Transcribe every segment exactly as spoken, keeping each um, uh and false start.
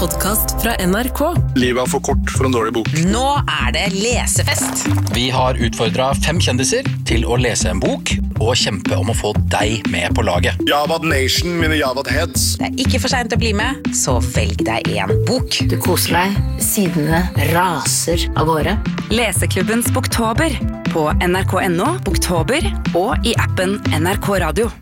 podcast fra N R K. Livet er for kort for en dårlig bok. Nå er det lesefest. Vi har utfordret fem kjendiser til å lese en bok og kjempe om å få deg med på laget. Javad Nation, mine Javad Heads. Det er ikke for sent å bli med, så velg deg en bok. Du koser deg, sidene raser av gårde. Leseklubbens Boktober på N R K punktum N O, Boktober og i appen N R K Radio.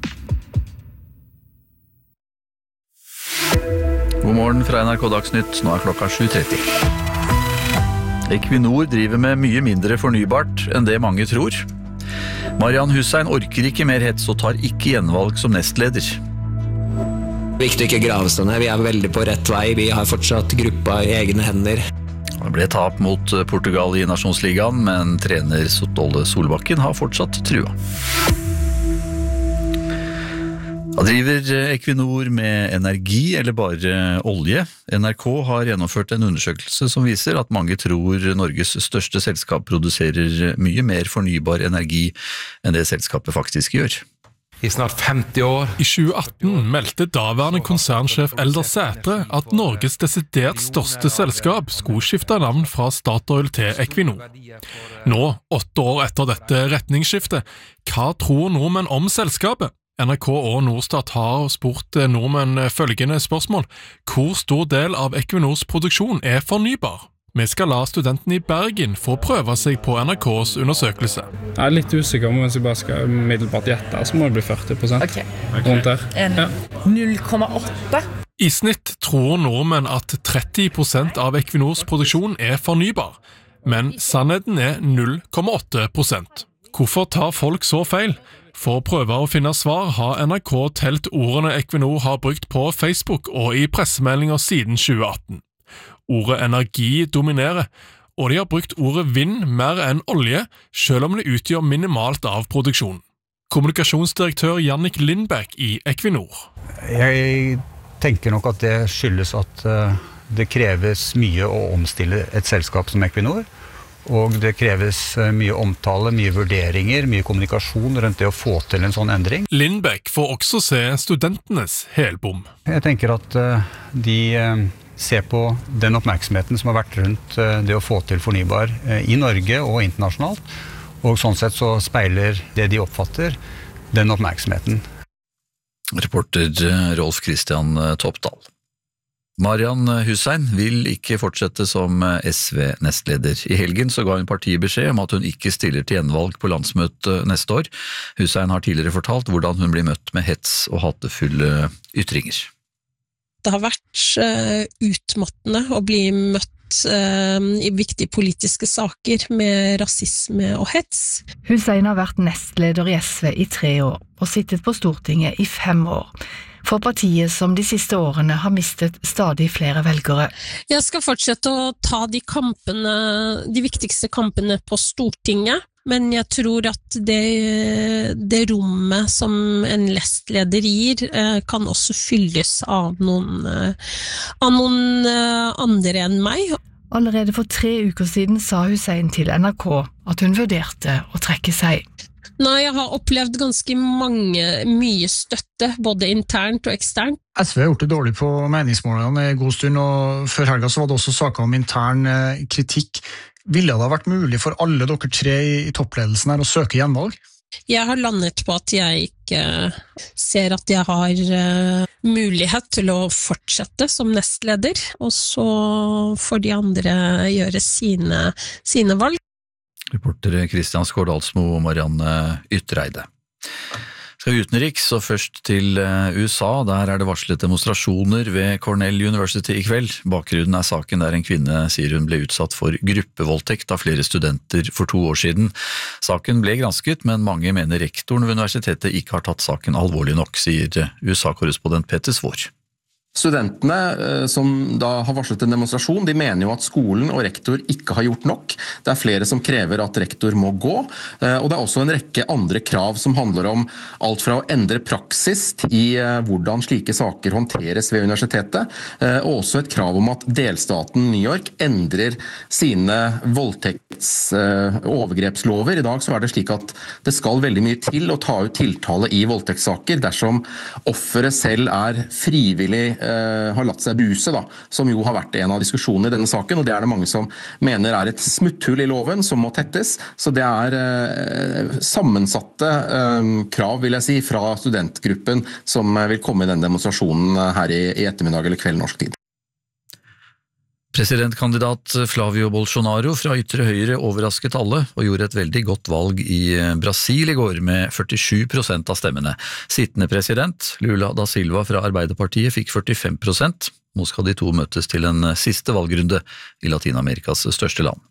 God morgen fra N R K Dagsnytt, nå er klokka sju tretti. Equinor driver med mye mindre fornybart enn det mange tror. Mariann Hussein orker ikke mer hets og tar ikke gjenvalg som nestleder. Viktig ikke gravestående, vi er veldig på rett vei, vi har fortsatt gruppa i egne hender. Det ble tap mot Portugal i Nasjonsligaen, men trener Ståle Solbakken har fortsatt trua. Da driver Equinor med energi eller bare olje? N R K har gjennomført en undersøkelse som viser at mange tror Norges største selskap produserer mye mer fornybar energi enn det selskapet faktisk gjør. I snart femti år. I tjue atten meldte daværende konsernsjef Eldar Sætre at Norges desidert største selskap skulle skifte navn fra Statoil til Equinor. Nå, åtte år etter dette retningsskiftet, hva tror nordmenn om selskapet? N R K og Norstat har spurt nordmenn følgende spørsmål. Hvor stor del av Equinors produksjon er fornybar? Vi skal la studenten i Bergen få prøve seg på N R K's undersøkelse. Jeg er litt usikker om hvis jeg bare skal middelbart gjette, så må det bli førti prosent. Ok. Rundt der. En Ja. null komma åtte. I snitt tror nordmenn at tretti prosent av Equinors produksjon er fornybar, men sannheten er null komma åtte prosent. Hvorfor tar folk så feil? For å prøve å finne svar har N R K telt ordene Equinor har brukt på Facebook og i pressemeldinger siden tjue atten. Ordet energi dominerer, og de har brukt ordet vind mer enn olje, selv om det utgjør minimalt av produksjonen. Kommunikasjonsdirektør Jannik Lindbæk i Equinor. Jeg tenker nok at det skyldes at det kreves mye å omstille et selskap som Equinor, og det kreves mye omtale, mye vurderinger, mye kommunikasjon rundt det å få til en sånn endring. Lindbæk får også se studentenes helbom. Jeg tenker at de ser på den oppmerksomheten som har vært rundt det å få til fornybar i Norge og internasjonalt, og sånn sett så speiler det de oppfatter den oppmerksomheten. Reporter Rolf Christian Toppdal. Mariann Hussein vil ikke fortsette som S V-nestleder. I helgen så ga hun partiet beskjed om at hun ikke stiller til gjenvalg på landsmøtet neste år. Hussein har tidligere fortalt hvordan hun blir møtt med hets og hatefulle ytringer. Det har vært utmattende å bli møtt i viktige politiske saker med rasisme og hets. Hussein har vært nestleder i S V i tre år og sittet på Stortinget i fem år. For partiet som de siste årene har mistet stadig flere velgere. Jeg skal fortsette å ta de kampene, de viktigste kampene på Stortinget, men jeg tror at det, det rommet som en nestleder gir, kan også fylles av noen, av noen andre enn meg. Allerede for tre uker siden sa Hussein til N R K at hun vurderte å trekke seg. Nei, jeg har opplevd ganske mange, mye støtte, både internt og eksternt. S V har gjort det dårlig på meningsmålene i god stund, og før helga så var det også saker om intern kritikk. Ville det ha vært mulig for alle dere tre i toppledelsen her å søke gjenvalg? Jeg har landet på at jeg ikke ser at jeg har mulighet til å fortsette som nestleder, og så får de andre gjøre sine, sine valg. Reporter Kristian Skårdalsmo og Marianne Ytreide. Skal vi utenriks, så først til U S A. Der er det varslet demonstrasjoner ved Cornell University i kveld. Bakgrunnen er saken der en kvinne sier hun ble utsatt for gruppevoldtekt av flere studenter for to år siden. Saken ble gransket, men mange mener rektoren ved universitetet ikke har tatt saken alvorlig nok, sier U S A-korrespondent Peter Svår. Studentene som da har varslet en demonstrasjon, de mener jo at skolen og rektor ikke har gjort nok. Det er flere som krever at rektor må gå, og det er også en rekke andre krav som handler om alt fra å endre praksis i hvordan slike saker håndteres ved universitetet, og også et krav om at delstaten New York endrer sine voldtekts overgrepslover. I dag så er det slik at det skal veldig mye til å ta ut tiltale i voldtektssaker dersom offeret selv er frivillig eh, har latt seg buse, da, som jo har vært en av diskusjonene i denne saken, og det er det mange som mener er et smutthull i loven som må tettes. Så det er eh, sammensatte eh, krav, vil jeg si, fra studentgruppen som vil komme i denne demonstrasjonen her i, i ettermiddag eller kveld norsk tid. Presidentkandidat Flavio Bolsonaro fra ytre høyre overrasket alle og gjorde et veldig godt valg i Brasil i går med førtisju prosent av stemmene. Sittende president, Lula da Silva fra Arbeiderpartiet, fikk førtifem prosent. Nå skal de to møtes til en siste valgrunde i Latin-Amerikas største land.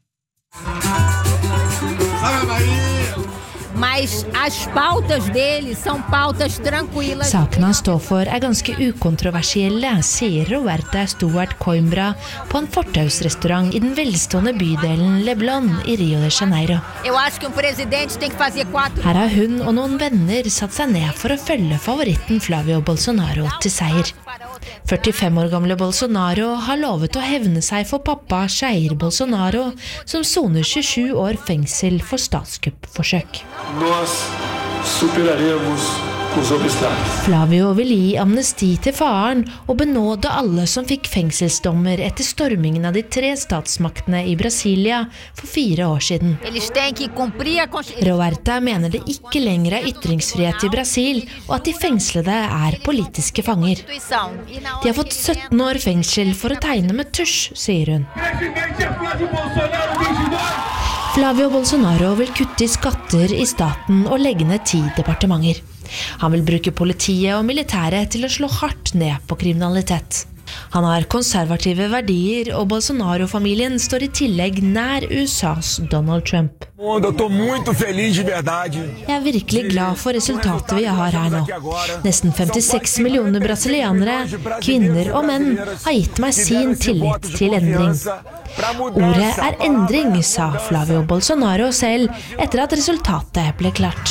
Mas as pautas dele são pautas tranquilas. Sakene han står for er ganske ukontroversielle, sier Roberta Stuart Coimbra på en fortausrestaurant i den velstående bydelen Leblon i Rio de Janeiro. Eu acho que um presidente tem que fazer quatro. Her har hun og noen venner satt seg ned for å følge favoritten Flavio Bolsonaro til seier. førtifem år gamle Bolsonaro har lovet å hevne seg for pappa Jair Bolsonaro, som soner tjuesju år fengsel for statskuppforsøk. Nós superaremos os obstáculos. Flavio vil gi amnesti til faren og benåde alle som fikk fengselsdommer etter stormingen av de tre statsmaktene i Brasilia for fire år siden. Eles têm que cumprir a Roberta mener det ikke lenger er ytringsfrihet i Brasil, og at de fengslede er politiske fanger. De har fått sytten år fengsel for å tegne med tusj, sier hun. Flavio Bolsonaro vil kutte i skatter i staten og legge ned ti departementer. Han vil bruke politiet og militæret til å slå hardt ned på kriminalitet. Han har konservative verdier, og Bolsonaro-familien står i tillegg nær U S A's Donald Trump. Eu tô muito feliz de verdade. Jeg er virkelig glad for resultatet vi har her nå. Nesten femtiseks millioner brasilianere, kvinner og menn, har gitt meg sin tillit til endring. Ordet er endring, sa Flavio Bolsonaro selv etter at resultatet ble klart.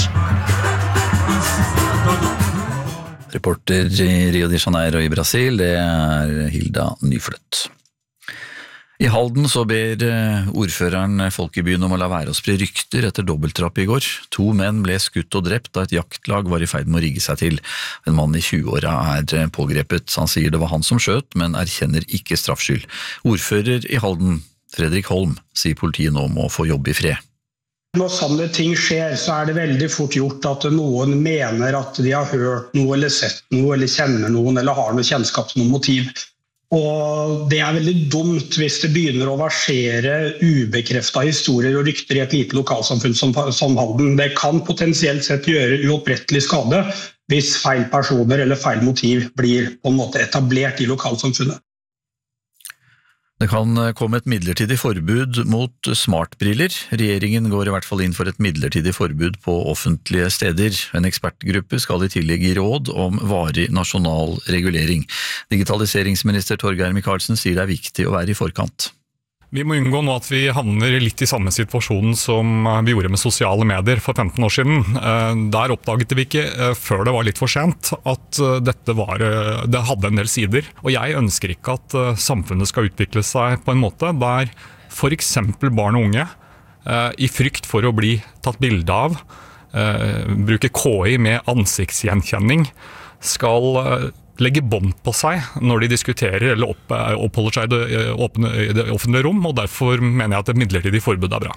Reporter i Rio de Janeiro i Brasil, det er Hilda Nyfløtt. I Halden så ber ordføreren folk i byen om å la være å spre rykter etter dobbeltdrap i går. To menn ble skutt og drept da et jaktlag var i ferd med å rigge seg til. En mann i tjueåra er pågrepet. Han sier det var han som skjøt, men erkjenner ikke straffskyld. Ordfører i Halden, Fredrik Holm, sier politiet nå må få jobbe i fred. Når sånne ting skjer, så er det veldig fort gjort at noen mener at de har hørt noe eller sett noe, eller kjenner noen, eller har noe kjennskap til noen motiv. Og det er veldig dumt hvis det begynner å versere ubekreftet historier og rykter i et lite lokalsamfunn som, som Halden. Det kan potensielt sett gjøre uopprettelig skade hvis feil personer eller feil motiv blir på en måte etablert i lokalsamfunnet. Det kan komme et midlertidig forbud mot smartbriller. Regjeringen går i hvert fall inn for et midlertidig forbud på offentlige steder. En ekspertgruppe skal i tillegg gi råd om varig nasjonal regulering. Digitaliseringsminister Torgeir Micaelsen sier det er viktig å være i forkant. Vi må unngå nå at vi havner litt i samme situasjonen som vi gjorde med sosiale medier for femten år siden. Der oppdaget vi ikke, før det var litt for sent, at dette var, det hadde en del sider. Og jeg ønsker ikke at samfunnet skal utvikle seg på en måte der for eksempel barn og unge, i frykt for å bli tatt bilde av, bruke K I med ansiktsgjenkjenning, skal legge bånd på seg når de diskuterer eller opp, oppholder seg i det, åpne, i det offentlige rom, og derfor mener jeg at et midlertidig forbud er bra.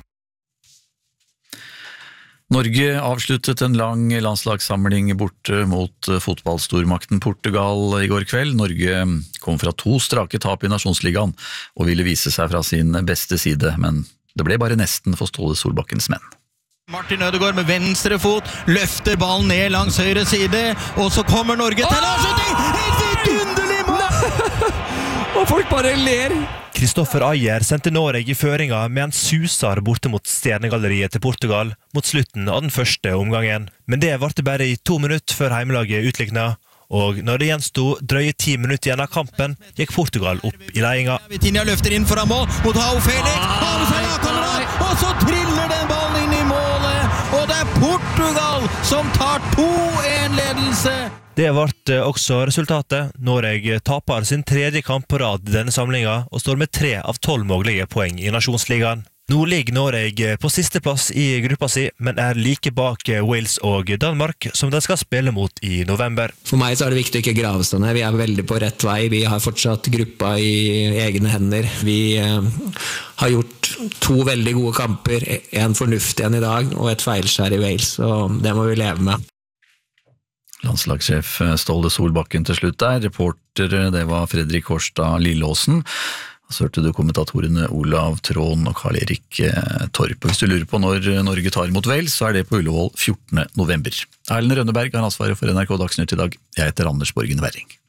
Norge avsluttet en lang landslagssamling borte mot fotballstormakten Portugal i går kveld. Norge kom fra to strake tap i Nasjonsligaen og ville vise seg fra sin beste side, men det ble bare nesten for Ståle Solbakkens menn. Martin Ødegaard med venstre fot, løfter ballen ned langs høyre side, og så kommer Norge til avslutning! Et vidunderlig mål! Og folk bare ler! Kristoffer Ajer sendte Norge i føringa med en susar borte mot Stjernegalleriet til Portugal mot slutten av den første omgangen. Men det varte bare i to minutter før heimelaget utlikna, og når det gjenstod drøye ti minutter igjen av kampen, gikk Portugal opp i ledelsen. Vitinha løfter inn foran mål mot João Félix, og så triller den ballen inn i målet, og det er Portugal som tar to en ledelse. Det ble også resultatet. Norge taper sin tredje kamp på rad i denne samlingen og står med tre av tolv mulige poeng i Nasjonsligaen. Nå ligger Norge på siste plass i gruppa si, men er like bak Wales og Danmark, som de skal spille mot i november. For meg så er det viktig å ikke grave oss ned. Vi er veldig på rett vei. Vi har fortsatt gruppa i egne hender. Vi eh, har gjort to veldig gode kamper, en fornuftig en i dag, og et feilskjær i Wales, og det må vi leve med. Landslagssjef Ståle Solbakken til slutt der. Reporter, det var Fredrik Horstad Lillåsen. Så hørte du kommentatorene Olav Trån og Karl-Erik Torp. Og hvis du lurer på når Norge tar imot Wales, så er det på Ullevål fjortende november. Erlend Rønneberg har ansvaret for N R K Dagsnytt i dag. Jeg heter Anders Borgen Werring.